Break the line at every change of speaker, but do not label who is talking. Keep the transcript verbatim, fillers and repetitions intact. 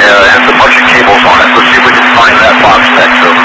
uh, has a bunch of cables on it. Let's see if we can find that box next. Over.